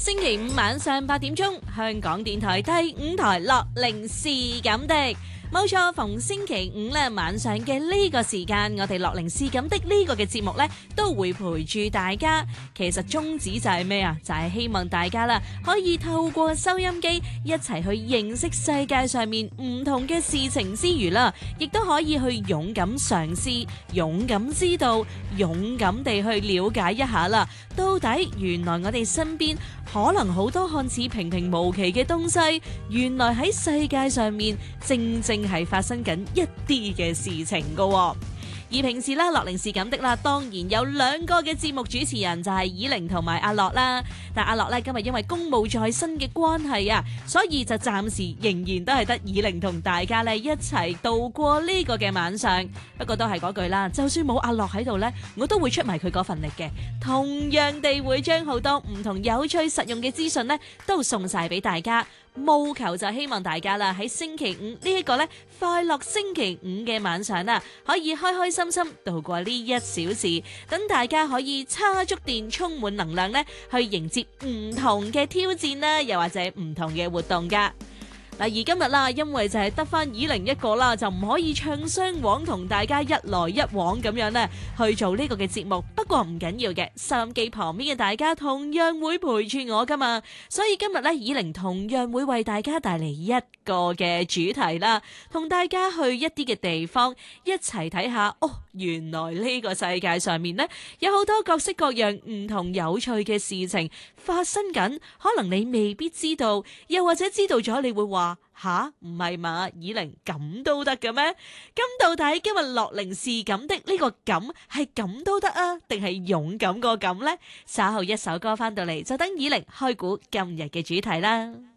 星期五晚上8點鐘，香港電台第5台樂齡是咁的，冇錯，逢星期五咧晚上嘅呢個時間，我哋樂齡是咁的呢個嘅節目咧都會陪住大家。其實宗旨就係咩啊？就係希望大家啦可以透過收音機一齊去認識世界上面唔同嘅事情之餘啦，亦都可以去勇敢嘗試、勇敢知道、勇敢地去了解一下啦。到底原來我哋身邊可能好多看似平平無奇嘅東西，原來喺世界上面正正係發生緊一啲嘅事情㗎。而平時啦，樂齡是咁的啦，當然有2個嘅節目主持人就係以玲同埋阿樂啦。但阿樂咧今日因為公務在身嘅關係啊，所以就暫時仍然都係得以玲同大家咧一齊度過呢個嘅晚上。不過都係嗰句啦，就算冇阿樂喺度呢，我都會出埋佢嗰份力嘅，同樣地會將好多唔同有趣實用嘅資訊呢都送晒俾大家。務求就希望大家啦喺星期五呢一個咧快樂星期五嘅晚上啊，可以開開心心度過呢1小時，等大家可以叉足電，充滿能量咧去迎接唔同嘅挑戰啦，又或者唔同嘅活動噶。嗱，而今日啦，因為就係得翻以玲一個啦，就唔可以唱雙簧同大家一來一往咁樣咧去做呢個嘅節目。不過唔緊要嘅，收音機旁邊嘅大家同樣會陪住我噶嘛，所以今日咧以玲同樣會為大家帶嚟一個嘅主題啦，同大家去一啲嘅地方一齊睇下。哦，原來呢個世界上面呢，有好多各式各樣唔同有趣嘅事情發生緊，可能你未必知道，又或者知道咗你會話吓，唔係嘛，以玲咁都得嘅咩？咁到底今日樂齡是咁的呢個咁係咁都得啊，定係勇敢個咁呢？稍後一首歌翻到嚟就等以玲開估今日嘅主題啦。